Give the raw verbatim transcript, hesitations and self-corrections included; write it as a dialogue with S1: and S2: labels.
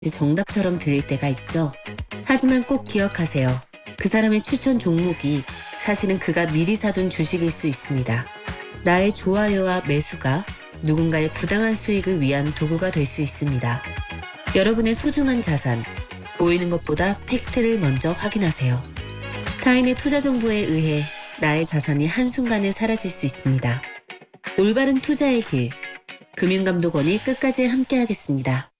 S1: 정답처럼 들릴 때가 있죠. 하지만 꼭 기억하세요. 그 사람의 추천 종목이 사실은 그가 미리 사둔 주식일 수 있습니다. 나의 좋아요와 매수가 누군가의 부당한 수익을 위한 도구가 될 수 있습니다. 여러분의 소중한 자산, 보이는 것보다 팩트를 먼저 확인하세요. 타인의 투자 정보에 의해 나의 자산이 한순간에 사라질 수 있습니다. 올바른 투자의 길, 금융감독원이 끝까지 함께하겠습니다.